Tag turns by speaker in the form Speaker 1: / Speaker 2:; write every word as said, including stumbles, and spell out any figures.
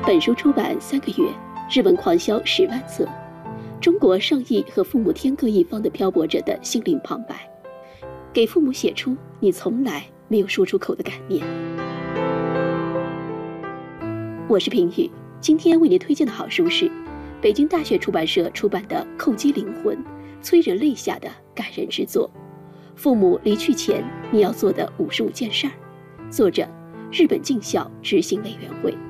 Speaker 1: 本书出版三个月，日文狂销十万册，中国上亿和父母天各一方的漂泊者的心灵旁白，给父母写出你从来没有说出口的感念。我是平宇，今天为您推荐的好书是北京大学出版社出版的《叩击灵魂》，催人泪下的感人之作。父母离去前你要做的五十五件事儿，作者日本敬校执行委员会。